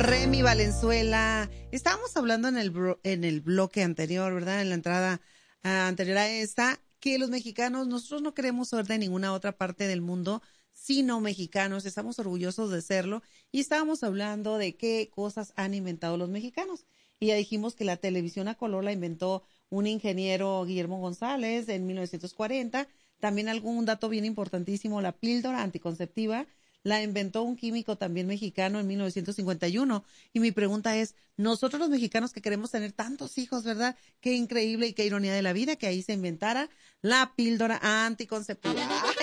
Remy Valenzuela. Estábamos hablando en el bloque anterior, ¿verdad? En la entrada anterior a esta, que los mexicanos, nosotros no queremos ser de ninguna otra parte del mundo, sino mexicanos. Estamos orgullosos de serlo. Y estábamos hablando de qué cosas han inventado los mexicanos. Y ya dijimos que la televisión a color la inventó un ingeniero, Guillermo González, en 1940. También algún dato bien importantísimo, la píldora anticonceptiva la inventó un químico también mexicano en 1951. Y mi pregunta es, nosotros los mexicanos que queremos tener tantos hijos, ¿verdad? Qué increíble y qué ironía de la vida que ahí se inventara la píldora anticonceptiva.